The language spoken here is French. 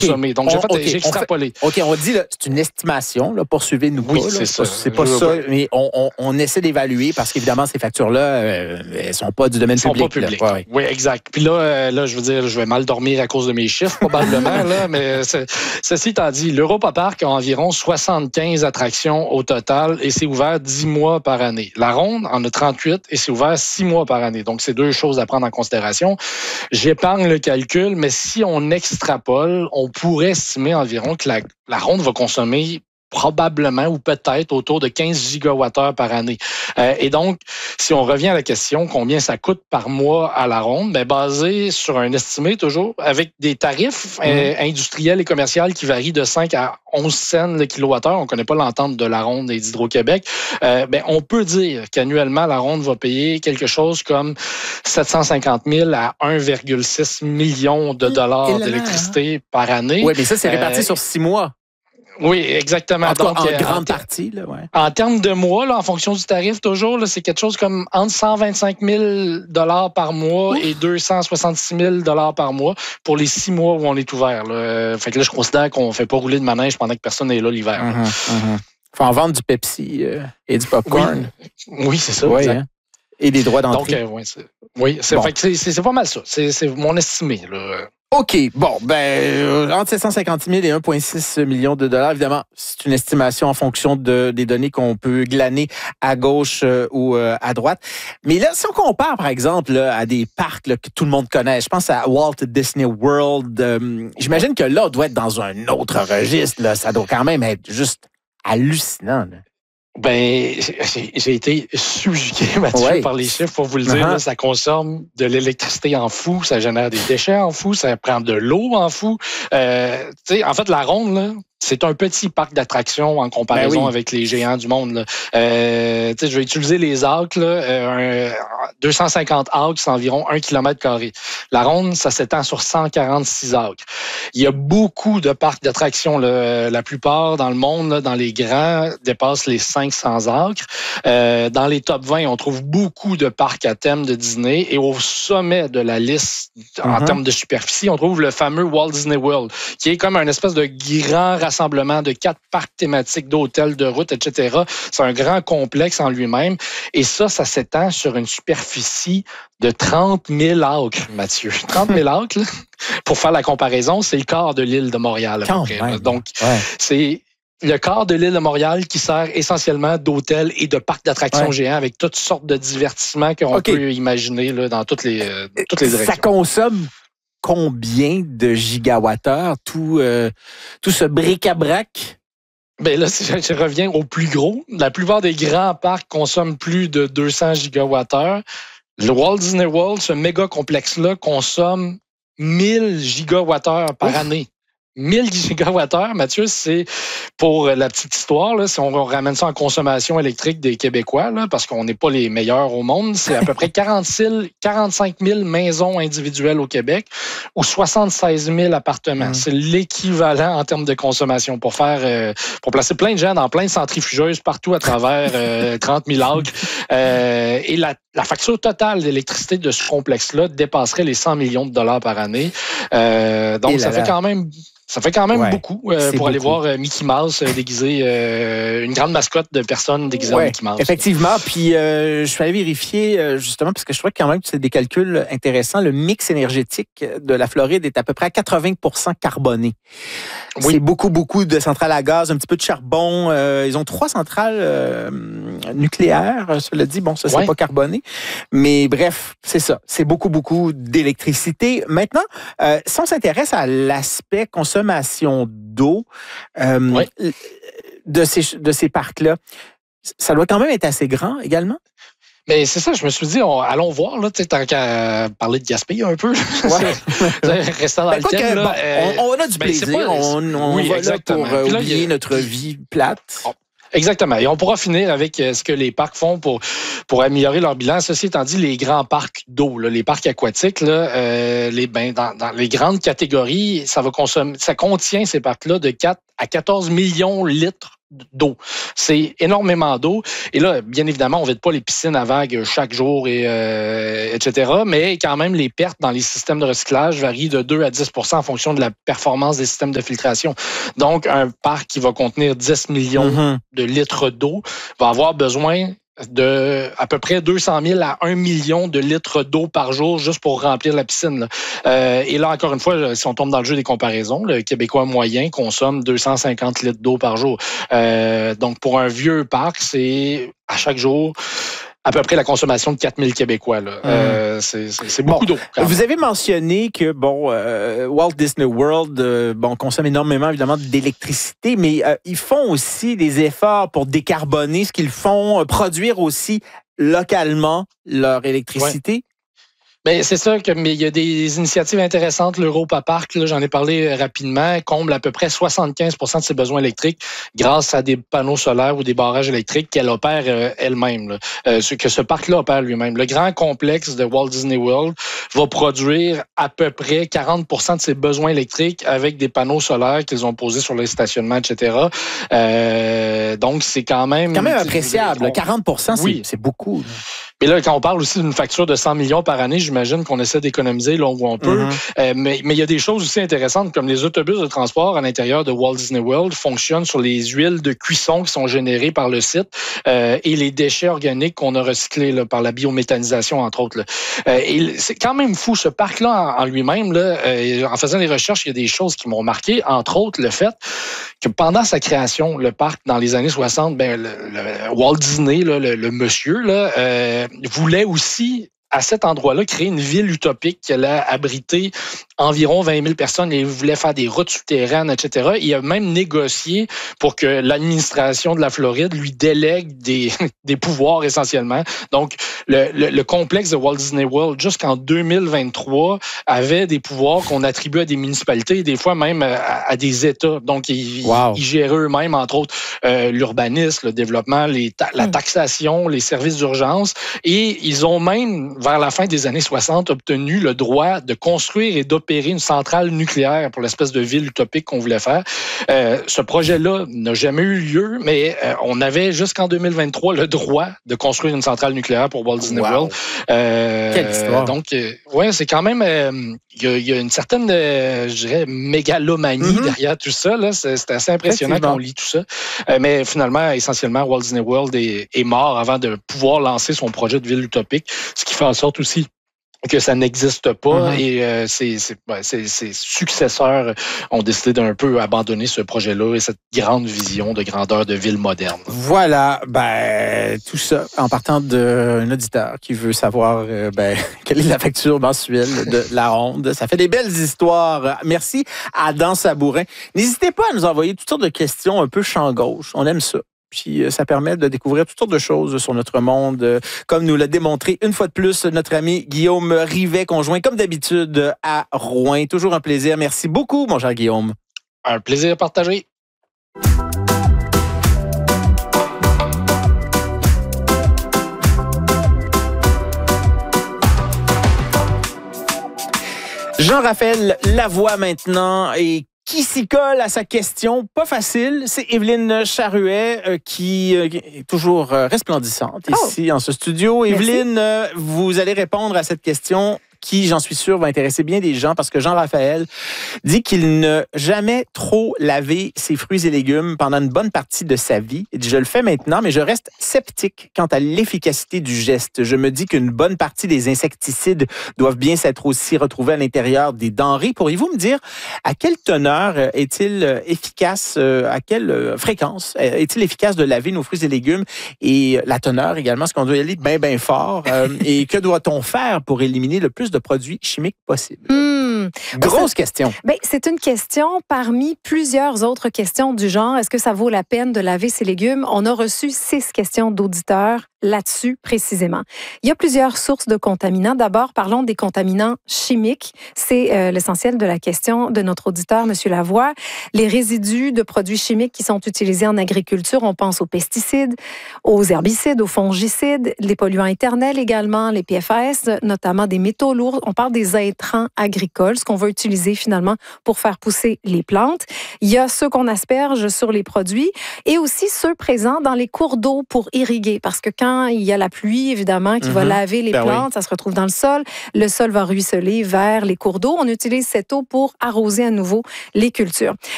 consommé. Donc, j'ai extrapolé. On dit, là, c'est une estimation, là, poursuivez-nous pas. Oui, c'est ça. C'est pas ça, mais on essaie d'évaluer parce qu'évidemment, ces factures-là, elles sont pas du domaine public. Sont pas publiques. Ouais. Oui, exact. Puis là, je veux dire, je vais mal dormir à cause de mes chiffres, probablement, là, mais ceci étant dit, l'Europa Park a environ 75 attractions au total et c'est ouvert 10 mois par année. La Ronde en a 38 et c'est ouvert 6 mois par année. Donc, c'est deux choses à prendre en considération. J'épargne le calcul, mais si on extrapole, on pourrait estimer environ que la Ronde va consommer probablement ou peut-être autour de 15 gigawattheures par année. Et donc, si on revient à la question, combien ça coûte par mois à la ronde, bien, basé sur un estimé toujours, avec des tarifs industriels et commerciaux qui varient de 5 à 11 cents le kilowattheure, on ne connaît pas l'entente de la ronde et d'Hydro-Québec, bien, on peut dire qu'annuellement, la ronde va payer quelque chose comme 750 000 à 1,6 million de dollars d'électricité par année. Oui, mais ça, c'est réparti sur 6 mois. Oui, exactement. En grande partie. Là, ouais. En termes de mois, là, en fonction du tarif, toujours, là, c'est quelque chose comme entre 125 000 par mois et 266 000 par mois pour les 6 mois où on est ouvert. Là. Fait que là, je considère qu'on ne fait pas rouler de manège pendant que personne n'est là l'hiver. Il faut en vendre du Pepsi et du popcorn. Oui, c'est ça. Oui, hein. Et des droits d'entrée. Donc, c'est pas mal ça. C'est mon estimé. Là. OK. Bon, entre 750 000 et 1,6 million de dollars, évidemment, c'est une estimation en fonction des données qu'on peut glaner à gauche ou à droite. Mais là, si on compare, par exemple, là, à des parcs là, que tout le monde connaît, je pense à Walt Disney World, j'imagine que là, on doit être dans un autre registre. Là. Ça doit quand même être juste hallucinant. Là. Ben, j'ai été subjugué, Mathieu, par les chiffres, pour vous le dire. Là, ça consomme de l'électricité en fou, ça génère des déchets en fou, ça prend de l'eau en fou. En fait, la ronde, là, c'est un petit parc d'attractions en comparaison avec les géants du monde. Là. Je vais utiliser les arcs. Là, 250 arcs, c'est environ 1 km². La ronde, ça s'étend sur 146 arcs. Il y a beaucoup de parcs d'attractions. La plupart dans le monde, là, dans les grands, dépassent les 500 acres. Dans les top 20, on trouve beaucoup de parcs à thème de Disney. Et au sommet de la liste, en termes de superficie, on trouve le fameux Walt Disney World, qui est comme un espèce de grand rassemblement de 4 parcs thématiques, d'hôtels, de routes, etc. C'est un grand complexe en lui-même. Et ça s'étend sur une superficie de 30 000 acres, Mathieu. 30 000 acres, là, pour faire la comparaison, c'est le quart de l'île de Montréal. À peu près, donc, c'est le quart de l'île de Montréal qui sert essentiellement d'hôtels et de parcs d'attractions géants avec toutes sortes de divertissements qu'on peut imaginer là, dans toutes les directions. Ça consomme combien de gigawattheures, tout ce bric-à-brac? Ben là, si je reviens au plus gros, la plupart des grands parcs consomment plus de 200 gigawattheures. Le Walt Disney World, ce méga complexe-là, consomme 1000 gigawattheures par année. 1000 gigawattheures, Mathieu, c'est pour la petite histoire, là, si on ramène ça en consommation électrique des Québécois, là, parce qu'on n'est pas les meilleurs au monde, c'est à peu près 45 000 maisons individuelles au Québec ou 76 000 appartements. C'est l'équivalent en termes de consommation pour placer plein de gens dans plein de centrifugeuses partout à travers 30 000 acres. Et la facture totale d'électricité de ce complexe-là dépasserait les 100 millions de dollars par année. Donc, ça fait quand même beaucoup pour aller voir Mickey Mouse déguisé, une grande mascotte de personnes déguisées en Mickey Mouse. Effectivement. Puis, je suis allé vérifier, justement, parce que je trouvais quand même que c'est des calculs intéressants. Le mix énergétique de la Floride est à peu près à 80 % carboné. C'est beaucoup de centrales à gaz, un petit peu de charbon. Ils ont 3 centrales nucléaires. Cela dit, bon, ça, c'est pas carboné. Mais bref, c'est ça. C'est beaucoup d'électricité. Maintenant, si on s'intéresse à l'aspect consommation d'eau de ces parcs-là, ça doit quand même être assez grand également? Mais c'est ça, je me suis dit, allons voir, là, tant qu'à parler de gaspiller un peu. Restant dans le thème. Là, on a du plaisir, on va là pour oublier notre vie plate. Exactement. Et on pourra finir avec ce que les parcs font pour améliorer leur bilan. Ceci étant dit, les grands parcs d'eau, là, les parcs aquatiques, là, dans les grandes catégories, ça contient ces parcs-là de 4 à 14 millions de litres d'eau. C'est énormément d'eau. Et là, bien évidemment, on ne vide pas les piscines à vagues chaque jour, etc. Mais quand même, les pertes dans les systèmes de recyclage varient de 2 à 10 % en fonction de la performance des systèmes de filtration. Donc, un parc qui va contenir 10 millions de litres d'eau va avoir besoin de à peu près 200 000 à 1 million de litres d'eau par jour juste pour remplir la piscine. Et là, encore une fois, si on tombe dans le jeu des comparaisons, le Québécois moyen consomme 250 litres d'eau par jour. Donc, pour un vieux parc, c'est à chaque jour à peu près la consommation de 4000 Québécois. Là. C'est beaucoup d'eau. Vous avez mentionné que Walt Disney World consomme énormément, évidemment, d'électricité, mais ils font aussi des efforts pour décarboner ce qu'ils font, produire aussi localement leur électricité. Ouais. Ben, c'est ça, mais il y a des initiatives intéressantes. L'Europa Park, là, j'en ai parlé rapidement, comble à peu près 75 % de ses besoins électriques grâce à des panneaux solaires ou des barrages électriques qu'elle opère elle-même, que ce parc-là opère lui-même. Le grand complexe de Walt Disney World va produire à peu près 40 % de ses besoins électriques avec des panneaux solaires qu'ils ont posés sur les stationnements, etc. Donc, c'est quand même appréciable. 40 % oui. C'est beaucoup. Mais là, quand on parle aussi d'une facture de 100 millions par année, j'imagine qu'on essaie d'économiser là où on peut. Mais il y a des choses aussi intéressantes, comme les autobus de transport à l'intérieur de Walt Disney World fonctionnent sur les huiles de cuisson qui sont générées par le site et les déchets organiques qu'on a recyclés là, par la biométhanisation, entre autres. Là. Et c'est quand même fou, ce parc-là en lui-même. Là, en faisant des recherches, il y a des choses qui m'ont marqué, entre autres le fait que pendant sa création, le parc, dans les années 60, le Walt Disney, là, le monsieur, là, voulait aussi, à cet endroit-là, créer une ville utopique qui allait abriter environ 20 000 personnes et il voulait faire des routes souterraines, etc. Il a même négocié pour que l'administration de la Floride lui délègue des pouvoirs essentiellement. Donc, le complexe de Walt Disney World, jusqu'en 2023, avait des pouvoirs qu'on attribue à des municipalités et des fois même à des États. Donc, ils géraient eux-mêmes, entre autres, l'urbanisme, le développement, la taxation, les services d'urgence. Et ils ont même, vers la fin des années 60, obtenu le droit de construire et d'opérer une centrale nucléaire pour l'espèce de ville utopique qu'on voulait faire. Ce projet-là n'a jamais eu lieu, mais on avait jusqu'en 2023 le droit de construire une centrale nucléaire pour Walt Disney World. Quelle histoire. Donc, c'est quand même... Il y a une certaine, je dirais, mégalomanie derrière tout ça. Là. C'est assez impressionnant quand on lit tout ça. Mais finalement, essentiellement, Walt Disney World est mort avant de pouvoir lancer son projet de ville utopique, ce qui fait en sorte aussi que ça n'existe pas et ses successeurs ont décidé d'un peu abandonner ce projet-là et cette grande vision de grandeur de ville moderne. Voilà, tout ça en partant d'un auditeur qui veut savoir quelle est la facture mensuelle de la ronde. Ça fait des belles histoires. Merci à Adam Sabourin. N'hésitez pas à nous envoyer toutes sortes de questions un peu champ gauche. On aime ça. Puis ça permet de découvrir toutes sortes de choses sur notre monde, comme nous l'a démontré une fois de plus notre ami Guillaume Rivet, conjoint comme d'habitude à Rouen. Toujours un plaisir. Merci beaucoup, mon cher Guillaume. Un plaisir partagé. Jean-Raphaël Lavoie maintenant et qui s'y colle à sa question, pas facile, c'est Évelyne Charruet qui est toujours resplendissante ici en ce studio. Merci. Évelyne, vous allez répondre à cette question qui, j'en suis sûr, va intéresser bien des gens parce que Jean-Raphaël dit qu'il n'a jamais trop lavé ses fruits et légumes pendant une bonne partie de sa vie. Il dit, je le fais maintenant, mais je reste sceptique quant à l'efficacité du geste. Je me dis qu'une bonne partie des insecticides doivent bien s'être aussi retrouvés à l'intérieur des denrées. Pourriez-vous me dire à quelle teneur est-il efficace, à quelle fréquence est-il efficace de laver nos fruits et légumes et la teneur également, est-ce qu'on doit y aller bien fort et que doit-on faire pour éliminer le plus de produits chimiques possibles? Grosse question. C'est une question parmi plusieurs autres questions du genre. Est-ce que ça vaut la peine de laver ses légumes? On a reçu 6 questions d'auditeurs là-dessus précisément. Il y a plusieurs sources de contaminants. D'abord, parlons des contaminants chimiques. C'est l'essentiel de la question de notre auditeur, M. Lavoie. Les résidus de produits chimiques qui sont utilisés en agriculture, on pense aux pesticides, aux herbicides, aux fongicides, les polluants éternels également, les PFAS, notamment des métaux lourds lourds. On parle des intrants agricoles, ce qu'on va utiliser finalement pour faire pousser les plantes. Il y a ceux qu'on asperge sur les produits et aussi ceux présents dans les cours d'eau pour irriguer. Parce que quand il y a la pluie, évidemment, qui va laver les plantes, ça se retrouve dans le sol va ruisseler vers les cours d'eau. On utilise cette eau pour arroser à nouveau les cultures.